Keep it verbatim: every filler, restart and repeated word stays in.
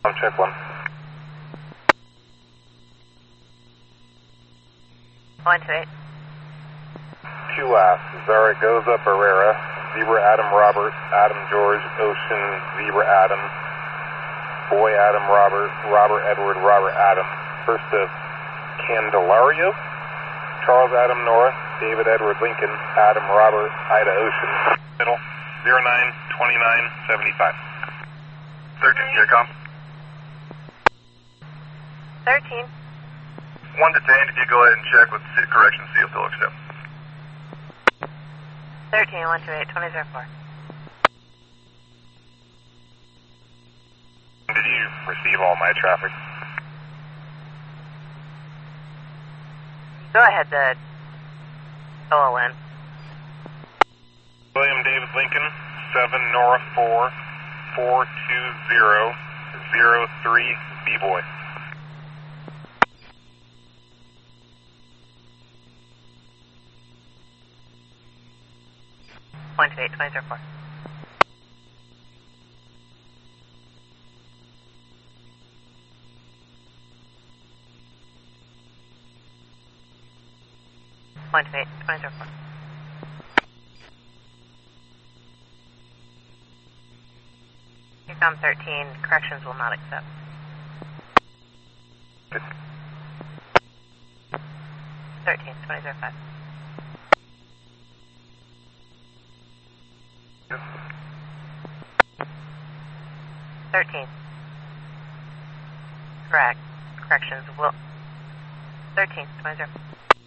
check one. One two eight. Two last. Zaragoza, Barrera, Zebra Adam Robert, Adam George, Ocean, Zebra Adam, Boy Adam Robert, Robert Edward, Robert Adam. First of Candelario, Charles Adam North, David Edward Lincoln, Adam Robert, Ida Ocean. Middle, zero nine twenty-nine seventy-five. thirteen, Gearcom. Thirteen. One detained, if you go ahead and check with C correction, seal still accept. Thirteen one two eight twenty zero four. Did you receive all my traffic? Go ahead, the O L N. William David Lincoln, seven North four, four two zero, zero three, B-Boy. One two eight twenty zero four. One two eight twenty zero four. Gearcom thirteen, corrections will not accept. Thirteen twenty zero five. Thirteen. Correct. Corrections will. Thirteen twenty zero.